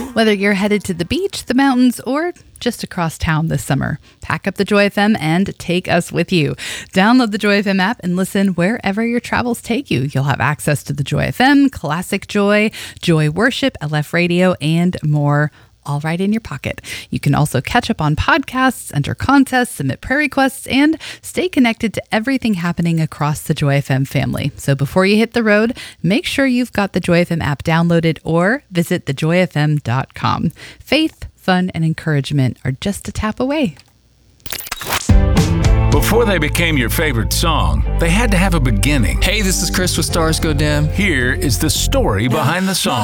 Whether you're headed to the beach, the mountains, or just across town this summer, pack up the Joy FM and take us with you. Download the Joy FM app and listen wherever your travels take you. You'll have access to the Joy FM, Classic Joy, Joy Worship, LF Radio, and more, all right in your pocket. You can also catch up on podcasts, enter contests, submit prayer requests, and stay connected to everything happening across the Joy FM family. So before you hit the road, make sure you've got the Joy FM app downloaded or visit thejoyfm.com. Faith, fun, and encouragement are just a tap away. Before they became your favorite song, they had to have a beginning. Hey, this is Chris with Stars Go Dim. Here is the story behind the song.